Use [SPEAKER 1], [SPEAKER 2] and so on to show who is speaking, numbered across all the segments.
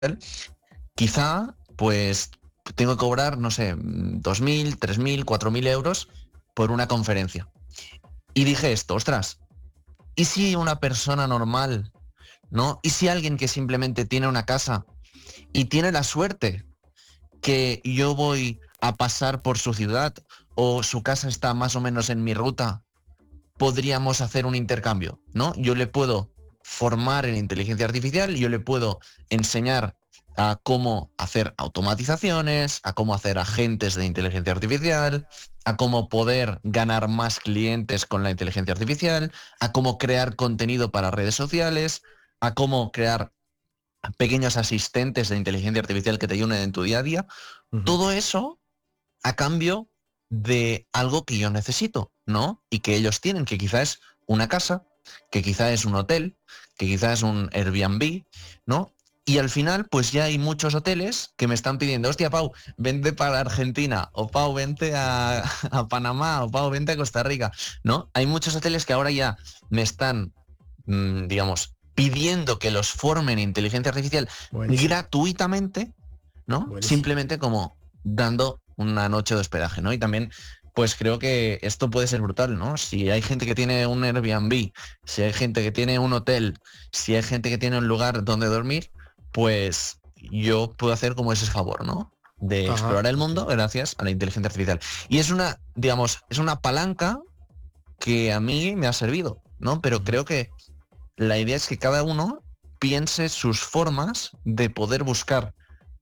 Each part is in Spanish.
[SPEAKER 1] quizá pues tengo que cobrar, no sé, 2.000, 3.000, 4.000 euros por una conferencia. Y dije esto, ostras, ¿y si una persona normal, ¿no? ¿Y si alguien que simplemente tiene una casa y tiene la suerte que yo voy a pasar por su ciudad o su casa está más o menos en mi ruta, podríamos hacer un intercambio, ¿no? Yo le puedo formar en inteligencia artificial, yo le puedo enseñar a cómo hacer automatizaciones, a cómo hacer agentes de inteligencia artificial, a cómo poder ganar más clientes con la inteligencia artificial, a cómo crear contenido para redes sociales, a cómo crear pequeños asistentes de inteligencia artificial que te ayuden en tu día a día.
[SPEAKER 2] Ujú.
[SPEAKER 1] Todo eso a cambio de algo que yo necesito, ¿no? Y que ellos tienen, que quizás es una casa, que quizás es un hotel, que quizás es un Airbnb, ¿no? Y al final, pues ya hay muchos hoteles que me están pidiendo, hostia, Pau, vente para Argentina, o Pau, vente a Panamá, o Pau, vente a Costa Rica, ¿no? Hay muchos hoteles que ahora ya me están, digamos, pidiendo que los formen en inteligencia artificial
[SPEAKER 2] Buenísimo,
[SPEAKER 1] gratuitamente, ¿no?
[SPEAKER 2] buenísimo.
[SPEAKER 1] Simplemente como dando una noche de hospedaje, ¿no? Y también, pues creo que esto puede ser brutal, ¿no? Si hay gente que tiene un Airbnb, si hay gente que tiene un hotel, si hay gente que tiene un lugar donde dormir, pues yo puedo hacer como ese favor, ¿no? De
[SPEAKER 2] Ajá,
[SPEAKER 1] explorar el
[SPEAKER 2] ok.
[SPEAKER 1] mundo gracias a la inteligencia artificial. Y es una, digamos, es una palanca que a mí me ha servido, ¿no? Pero
[SPEAKER 2] Ujú.
[SPEAKER 1] creo que la idea es que cada uno piense sus formas de poder buscar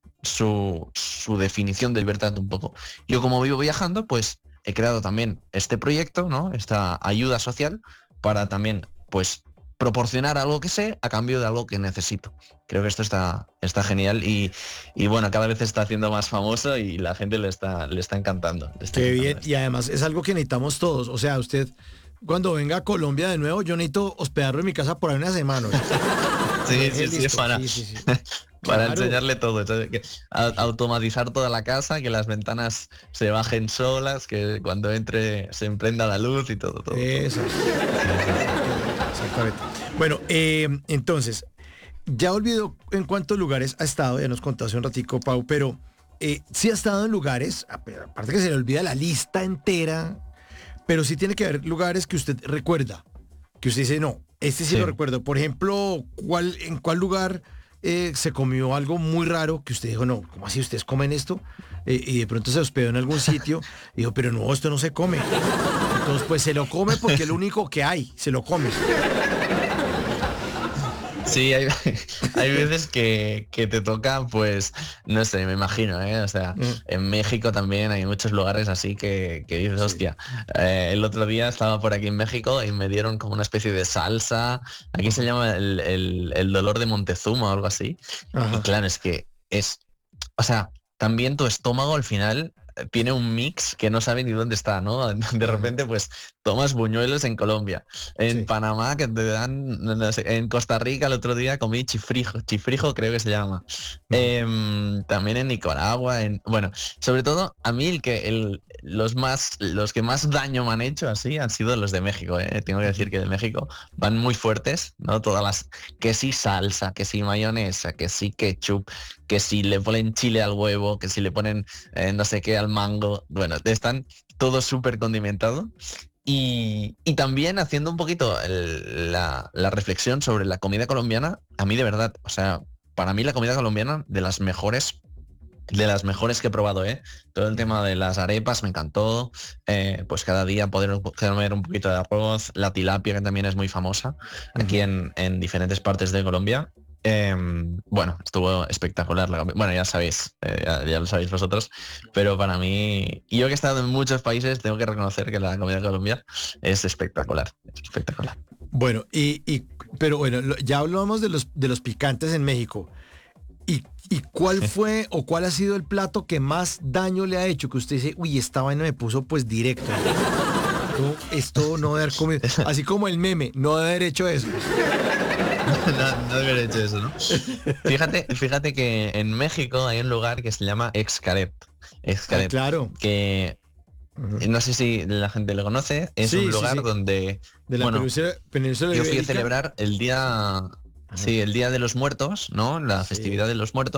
[SPEAKER 1] su definición de libertad un poco. Yo como vivo viajando, pues he creado también este proyecto, ¿no? Esta ayuda social para también, pues, proporcionar algo que sé a cambio de algo que necesito. Creo que esto está genial y bueno, cada vez se está haciendo más famoso y la gente le está encantando. Le está
[SPEAKER 2] Qué
[SPEAKER 1] encantando
[SPEAKER 2] bien. Y
[SPEAKER 1] esto.
[SPEAKER 2] además es algo que necesitamos todos. O sea, usted, cuando venga a Colombia de nuevo, yo necesito hospedarlo en mi casa por ahí una semana, oiga. Y lo
[SPEAKER 1] Sí,
[SPEAKER 2] dejé
[SPEAKER 1] sí, sí,
[SPEAKER 2] listo. Sí, sí, sí.
[SPEAKER 1] para
[SPEAKER 2] Claro.
[SPEAKER 1] enseñarle todo. Entonces,
[SPEAKER 2] Sí.
[SPEAKER 1] automatizar toda la casa, que las ventanas se bajen solas, que cuando entre se emprenda la luz y todo, todo, todo.
[SPEAKER 2] Exacto.
[SPEAKER 1] Sí, sí, sí.
[SPEAKER 2] Exactamente, exactamente. Bueno, entonces, ya olvidó en cuántos lugares ha estado, ya nos contó hace un ratico, Pau, pero sí ha estado en lugares, aparte que se le olvida la lista entera, pero sí tiene que haber lugares que usted recuerda, que usted dice, no, este sí lo
[SPEAKER 1] Sí.
[SPEAKER 2] recuerdo. Por ejemplo, ¿en cuál lugar se comió algo muy raro que usted dijo, no, ¿cómo así ustedes comen esto? Y de pronto se hospedó en algún sitio y dijo, pero no, esto no se come. Entonces, pues se lo come porque es lo único que hay, se lo come.
[SPEAKER 1] Sí, hay, hay veces que te toca, pues, no sé, me imagino, ¿eh? O sea,
[SPEAKER 2] Mm,
[SPEAKER 1] en México también hay muchos lugares así que dices,
[SPEAKER 2] sí.
[SPEAKER 1] hostia, el otro día estaba por aquí en México y me dieron como una especie de salsa, aquí se
[SPEAKER 2] Ajá.
[SPEAKER 1] llama el dolor de Montezuma o algo así, y
[SPEAKER 2] Ajá.
[SPEAKER 1] claro, es que es, o sea, también tu estómago al final tiene un mix que no sabe ni dónde está, ¿no? De
[SPEAKER 2] Ajá.
[SPEAKER 1] repente, pues tomas buñuelos en Colombia, en
[SPEAKER 2] Sí.
[SPEAKER 1] Panamá que te dan, no sé, en Costa Rica el otro día comí chifrijo, chifrijo creo que se llama.
[SPEAKER 2] Ujú.
[SPEAKER 1] También en Nicaragua, bueno, sobre todo a mí los que más daño me han hecho así han sido los de México, ¿eh? Tengo que decir
[SPEAKER 2] Ujú.
[SPEAKER 1] que de México van muy fuertes, ¿no? Todas las, que si salsa, que si mayonesa, que si ketchup, que si le ponen chile al huevo, que si le ponen no sé qué al mango, bueno, están todo súper condimentado. Y también haciendo un poquito la reflexión sobre la comida colombiana, a mí de verdad, o sea, para mí la comida colombiana de las mejores que he probado, ¿eh? Todo el
[SPEAKER 2] Ujú.
[SPEAKER 1] tema de las arepas me encantó, pues cada día poder comer un poquito de arroz, la tilapia que también es muy famosa aquí
[SPEAKER 2] Ujú.
[SPEAKER 1] en diferentes partes de Colombia. Bueno, estuvo espectacular. Bueno, ya sabéis, ya lo sabéis vosotros, pero para mí, y yo que he estado en muchos países, tengo que reconocer que la comida colombiana es espectacular, es espectacular.
[SPEAKER 2] Bueno, pero bueno, ya hablamos de los picantes en México. ¿Y cuál fue o cuál ha sido el plato que más daño le ha hecho? Que usted dice, uy, esta vaina me puso pues directo. Esto no debe haber comido. Así como el meme, no debe haber hecho eso.
[SPEAKER 1] No, no hubiera hecho eso, ¿no? Fíjate que en México hay un lugar que se llama Xcaret.
[SPEAKER 2] Ah,
[SPEAKER 1] Xcaret,
[SPEAKER 2] claro.
[SPEAKER 1] que
[SPEAKER 2] Ujú.
[SPEAKER 1] no sé si la gente lo conoce, es un
[SPEAKER 2] Sí, sí,
[SPEAKER 1] lugar
[SPEAKER 2] sí.
[SPEAKER 1] donde,
[SPEAKER 2] De la
[SPEAKER 1] bueno,
[SPEAKER 2] península
[SPEAKER 1] yo fui a
[SPEAKER 2] ibérica.
[SPEAKER 1] celebrar el día. Sí, el Día de los Muertos, ¿no? La
[SPEAKER 2] Sí.
[SPEAKER 1] festividad de los muertos.